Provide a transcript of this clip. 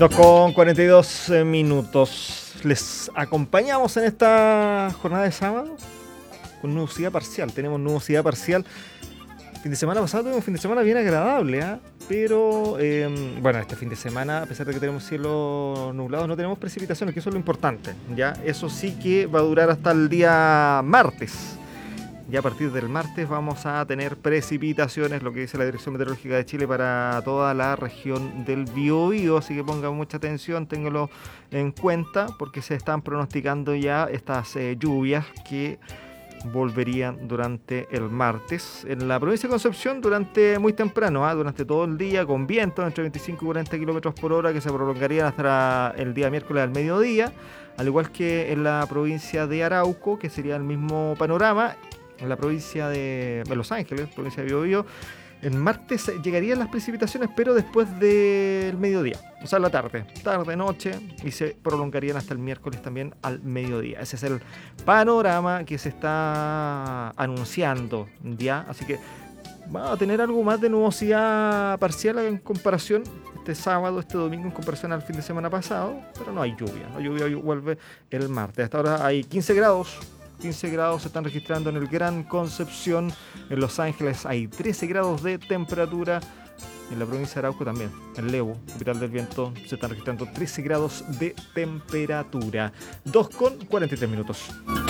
2:42 Les acompañamos en esta jornada de sábado con nubosidad parcial. Tenemos nubosidad parcial. Fin de semana pasado tuvimos un fin de semana bien agradable, ¿eh? Pero, bueno, este fin de semana, a pesar de que tenemos cielos nublados, no tenemos precipitaciones, que eso es lo importante, ¿ya? Eso sí que va a durar hasta el día martes. Ya a partir del martes vamos a tener precipitaciones, lo que dice la Dirección Meteorológica de Chile para toda la región del Biobío, así que pongan mucha atención, ténganlo en cuenta, porque se están pronosticando ya estas lluvias que volverían durante el martes. En la provincia de Concepción durante muy temprano, durante todo el día, con vientos entre 25 y 40 kilómetros por hora que se prolongarían hasta el día miércoles al mediodía, al igual que en la provincia de Arauco, que sería el mismo panorama. En la provincia de Los Ángeles, provincia de Biobío, el martes llegarían las precipitaciones, pero después del mediodía, o sea, la tarde, noche, y se prolongarían hasta el miércoles también al mediodía. Ese es el panorama que se está anunciando, ¿ya? Así que va a tener algo más de nubosidad parcial en comparación este sábado, este domingo, en comparación al fin de semana pasado, pero no hay lluvia. La lluvia vuelve el martes. Hasta ahora hay 15 grados. 15 grados se están registrando en el Gran Concepción. En Los Ángeles hay 13 grados de temperatura. En la provincia de Arauco también. En Lebu, capital del viento, se están registrando 13 grados de temperatura. 2:43 minutos.